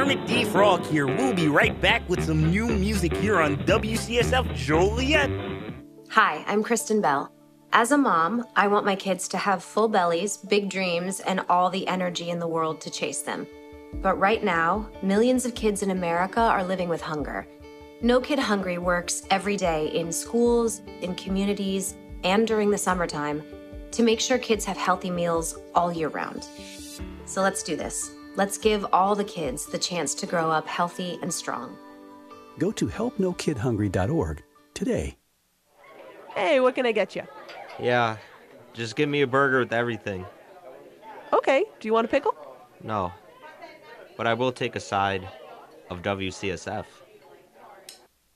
Kermit D. Frog here. We'll be right back with some new music here on WCSF Joliet. Hi, I'm Kristen Bell. As a mom, I want my kids to have full bellies, big dreams, and all the energy in the world to chase them. But right now, millions of kids in America are living with hunger. No Kid Hungry works every day in schools, in communities, and during the summertime to make sure kids have healthy meals all year round. So let's do this. Let's give all the kids the chance to grow up healthy and strong. Go to helpnokidhungry.org today. Hey, what can I get you? Yeah, just give me a burger with everything. Okay, do you want a pickle? No, but I will take a side of WCSF.